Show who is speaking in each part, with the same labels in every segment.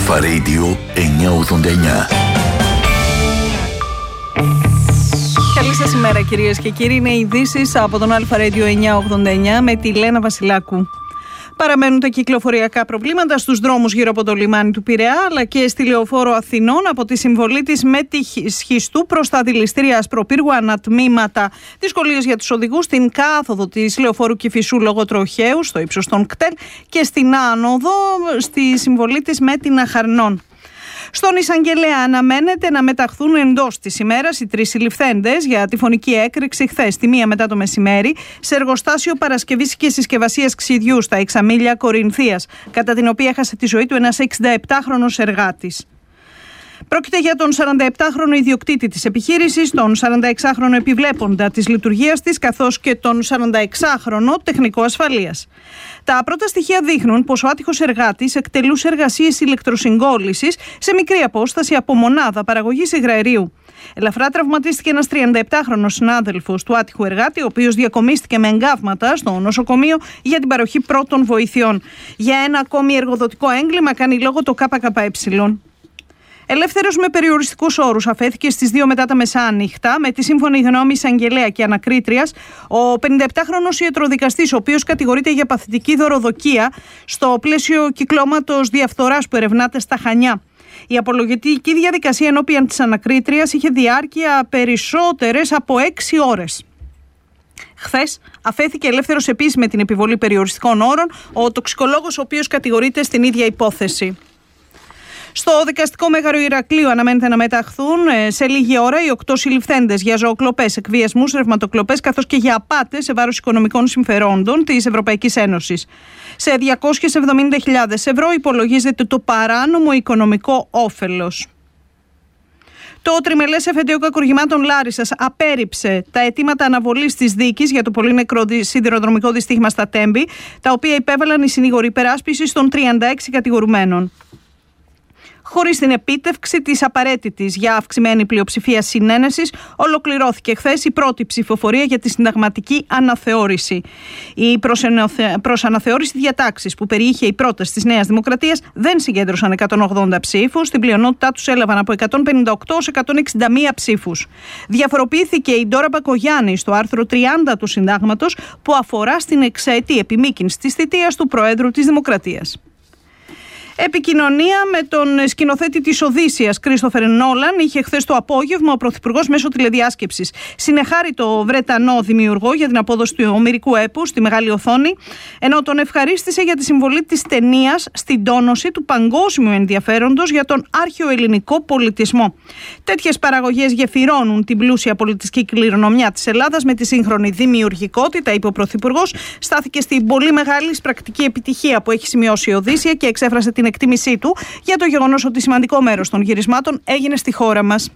Speaker 1: Αλφα Radio 989.
Speaker 2: Καλή σας ημέρα κυρίες και κύριοι. Είναι οι ειδήσεις από τον Αλφα Radio 989 με τη Λένα Βασιλάκου. Παραμένουν τα κυκλοφοριακά προβλήματα στους δρόμους γύρω από το λιμάνι του Πειραιά, αλλά και στη Λεωφόρο Αθηνών από τη συμβολή της με τη Σχιστού προς τα δηληστήρια Ασπροπύργου ανατμήματα, δυσκολίες για τους οδηγούς στην κάθοδο της Λεωφόρου Κηφισού λόγω τροχαίου στο ύψος των κτέλ και στην άνοδο στη συμβολή της με την Αχαρνών. Στον Εισαγγελέα αναμένεται να μεταχθούν εντός της ημέρας οι 3 συλληφθέντες για τη φωνική έκρηξη χθες τη 1 μετά το μεσημέρι σε εργοστάσιο παρασκευής και συσκευασίας ξυδιού στα Εξαμήλια Κορινθίας, κατά την οποία έχασε τη ζωή του ένας 67χρονος εργάτης. Πρόκειται για τον 47χρονο ιδιοκτήτη της επιχείρησης, τον 46χρονο επιβλέποντα της λειτουργίας της, καθώς και τον 46χρονο τεχνικό ασφαλείας. Τα πρώτα στοιχεία δείχνουν πως ο άτυχος εργάτης εκτελούσε εργασίες ηλεκτροσυγκόλλησης σε μικρή απόσταση από μονάδα παραγωγής υγραερίου. Ελαφρά τραυματίστηκε ένας 37χρονος συνάδελφος του άτυχου εργάτη, ο οποίος διακομίστηκε με εγκάβματα στο νοσοκομείο για την παροχή πρώτων βοηθειών. Για ένα ακόμη εργοδοτικό έγκλημα κάνει λόγο το ΚΚΕ. Ελεύθερος με περιοριστικούς όρους αφέθηκε στις 2 μετά τα μεσάνυχτα με τη σύμφωνη γνώμη εισαγγελέα και ανακρίτριας ο 57χρονος ιατροδικαστής, ο οποίος κατηγορείται για παθητική δωροδοκία στο πλαίσιο κυκλώματος διαφθοράς που ερευνάται στα Χανιά. Η απολογητική διαδικασία ενώπιον της ανακρίτριας είχε διάρκεια περισσότερες από 6 ώρες. Χθες αφέθηκε ελεύθερος επίσης με την επιβολή περιοριστικών όρων ο τοξικολόγος, ο οποίος κατηγορείται στην ίδια υπόθεση. Στο δικαστικό μέγαρο Ηρακλείου αναμένεται να μεταχθούν σε λίγη ώρα οι 8 συλληφθέντες για ζωοκλοπές, εκβιασμούς, ρευματοκλοπές καθώς και για απάτες σε βάρος οικονομικών συμφερόντων της Ευρωπαϊκής Ένωσης. Σε 270.000 ευρώ υπολογίζεται το παράνομο οικονομικό όφελος. Το τριμελές εφετείο κακουργημάτων Λάρισσας απέρριψε τα αιτήματα αναβολής της δίκης για το πολύ νεκρό σιδηροδρομικό δυστύχημα στα Τέμπη, τα οποία υπέβαλαν οι συνήγοροι υπεράσπισης των 36 κατηγορουμένων. Χωρίς την επίτευξη της απαραίτητης για αυξημένη πλειοψηφία συνένεσης, ολοκληρώθηκε χθες η πρώτη ψηφοφορία για τη συνταγματική αναθεώρηση. Η προς αναθεώρηση διατάξεις που περιείχε η πρόταση της Νέας Δημοκρατίας δεν συγκέντρωσαν 180 ψήφους, την πλειονότητά τους έλαβαν από 158 ως 161 ψήφους. Διαφοροποιήθηκε η Ντόρα Μπακογιάννη στο άρθρο 30 του Συντάγματος που αφορά στην εξαετή επιμήκυνση της θητείας του Προέδρου της Δημοκρατίας. Επικοινωνία με τον σκηνοθέτη της Οδύσσειας, Κρίστοφερ Νόλαν, είχε χθες το απόγευμα ο Πρωθυπουργός μέσω τηλεδιάσκεψης. Συνεχάρη το Βρετανό δημιουργό για την απόδοση του ομηρικού έπου στη μεγάλη οθόνη, ενώ τον ευχαρίστησε για τη συμβολή της ταινίας στην τόνωση του παγκόσμιου ενδιαφέροντος για τον αρχαιοελληνικό πολιτισμό. Τέτοιες παραγωγές γεφυρώνουν την πλούσια πολιτιστική κληρονομιά της Ελλάδας με τη σύγχρονη δημιουργικότητα, είπε ο Πρωθυπουργός. Στάθηκε στην πολύ μεγάλη πρακτική επιτυχία που έχει σημειώσει η Οδύσσεια και εξέφρασε την εκτίμησή του για το γεγονός ότι σημαντικό μέρος των γυρισμάτων έγινε στη χώρα μας.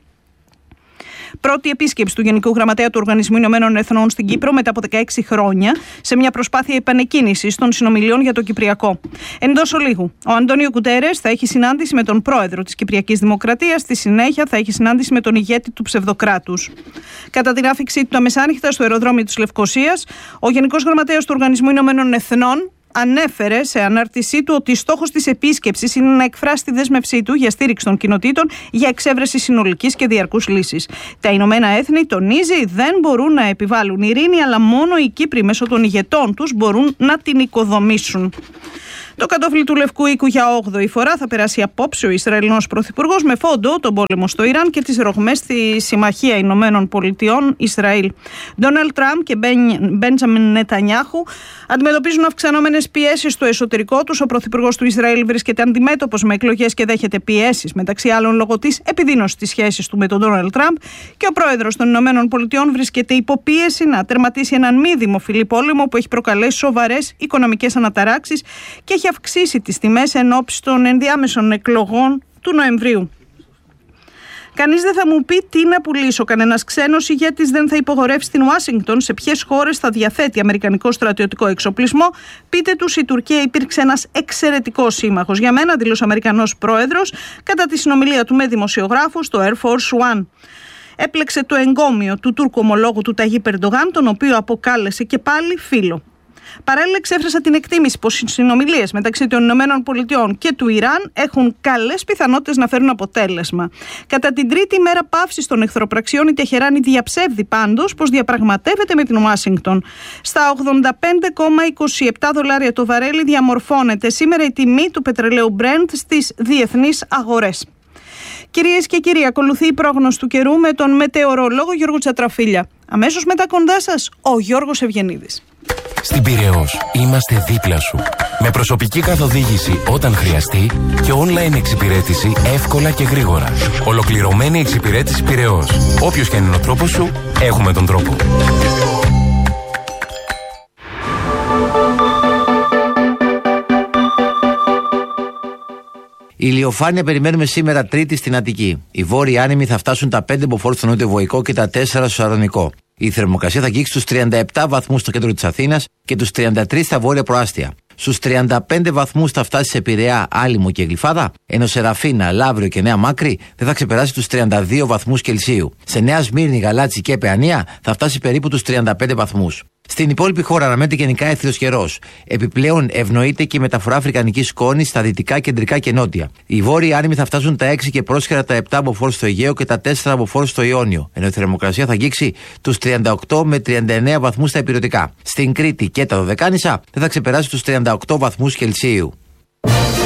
Speaker 2: Πρώτη επίσκεψη του Γενικού Γραμματέα του Οργανισμού Ηνωμένων Εθνών στην Κύπρο μετά από 16 χρόνια, σε μια προσπάθεια επανεκκίνησης των συνομιλιών για το Κυπριακό. Εντός ολίγου, ο Αντώνιο Γκουτέρες θα έχει συνάντηση με τον πρόεδρο της Κυπριακής Δημοκρατίας, στη συνέχεια θα έχει συνάντηση με τον ηγέτη του ψευδοκράτους. Κατά την άφηξή του τα μεσάνυχτα στο αεροδρόμιο της Λευκωσίας, ο Γενικός Γραμματέας του Οργανισμού Ηνωμένων Εθνών ανέφερε σε ανάρτησή του ότι στόχος της επίσκεψης είναι να εκφράσει τη δέσμευσή του για στήριξη των κοινοτήτων για εξέβρεση συνολικής και διαρκούς λύσης. Τα Ηνωμένα Έθνη, τονίζει, δεν μπορούν να επιβάλλουν ειρήνη, αλλά μόνο οι Κύπροι μέσω των ηγετών τους μπορούν να την οικοδομήσουν. Το κατόφλι του Λευκού Οίκου για 8η φορά θα περάσει απόψε ο Ισραηλινός Πρωθυπουργός με φόντο τον πόλεμο στο Ιράν και τις ρογμές στη Συμμαχία Ηνωμένων Πολιτειών Ισραήλ. Ντόναλντ Τραμπ και Μπέντζαμιν Νετανιάχου αντιμετωπίζουν αυξανόμενες πιέσεις στο εσωτερικό τους. Ο Πρωθυπουργός του Ισραήλ βρίσκεται αντιμέτωπος με εκλογές και δέχεται πιέσεις, μεταξύ άλλων λόγω της επιδείνωσης της σχέσης του με τον Ντόναλντ Τραμπ, και ο πρόεδρος των Ηνωμένων Πολιτειών βρίσκεται υπό πίεση να τερματίσει έναν μη δημοφιλή πόλεμο που έχει προκαλέσει σοβαρές οικονομικές αναταράξεις και έχει αυξήσει τις τιμές εν ώψη των ενδιάμεσων εκλογών του Νοεμβρίου. Κανείς δεν θα μου πει τι να πουλήσω. Κανένας ξένος ηγέτης δεν θα υπογορεύσει στην Ουάσιγκτον σε ποιες χώρες θα διαθέτει αμερικανικό στρατιωτικό εξοπλισμό. Πείτε τους, η Τουρκία υπήρξε ένας εξαιρετικός σύμμαχος για μένα, δήλωσε ο Αμερικανός πρόεδρος κατά τη συνομιλία του με δημοσιογράφους στο Air Force One. Έπλεξε το εγκόμιο του Τούρκου ομολόγου του Ταγίπ Ερντογάν, τον οποίο αποκάλεσε και πάλι φίλο. Παράλληλα, εξέφρασα την εκτίμηση πως οι συνομιλίες μεταξύ των ΗΠΑ και του Ιράν έχουν καλές πιθανότητες να φέρουν αποτέλεσμα. Κατά την τρίτη ημέρα παύσης των εχθροπραξιών, η Τεχεράνη διαψεύδει πάντως πως διαπραγματεύεται με την Ουάσιγκτον. Στα $85,27 το βαρέλι διαμορφώνεται σήμερα η τιμή του πετρελαίου Brent στις διεθνείς αγορές. Κυρίες και κύριοι, ακολουθεί η πρόγνωση του καιρού με τον μετεωρολόγο Γιώργο Τσατραφίλια. Αμέσως μετά κοντά σας, ο Γιώργος Ευγενίδης.
Speaker 3: Στην Πειραιώς είμαστε δίπλα σου. Με προσωπική καθοδήγηση όταν χρειαστεί και online εξυπηρέτηση εύκολα και γρήγορα. Ολοκληρωμένη εξυπηρέτηση Πειραιώς. Όποιος και είναι ο τρόπος σου, έχουμε τον τρόπο.
Speaker 4: Η ηλιοφάνεια περιμένουμε σήμερα Τρίτη στην Αττική. Οι βόρειοι άνεμοι θα φτάσουν τα 5 μποφόρ στο νότιο-βοϊκό και τα 4 στο Σαρδονικό. Η θερμοκρασία θα αγγίξει στους 37 βαθμούς στο κέντρο της Αθήνας και τους 33 στα βόρεια προάστια. Στους 35 βαθμούς θα φτάσει σε Πειραιά, Άλυμο και Γλυφάδα, ενώ σε Ραφίνα, Λαύριο και Νέα Μάκρη δεν θα ξεπεράσει τους 32 βαθμούς Κελσίου. Σε Νέα Σμύρνη, Γαλάτσι και Παιανία θα φτάσει περίπου τους 35 βαθμούς. Στην υπόλοιπη χώρα αναμένεται γενικά έθριος καιρός. Επιπλέον ευνοείται και η μεταφορά αφρικανικής σκόνης στα δυτικά, κεντρικά και νότια. Οι βόρειοι άνεμοι θα φτάσουν τα 6 και πρόσχερα τα 7 μποφόρ στο Αιγαίο και τα 4 μποφόρ στο Ιόνιο, ενώ η θερμοκρασία θα αγγίξει τους 38 με 39 βαθμούς στα ηπειρωτικά. Στην Κρήτη και τα Δωδεκάνησα δεν θα ξεπεράσει τους 38 βαθμούς Κελσίου.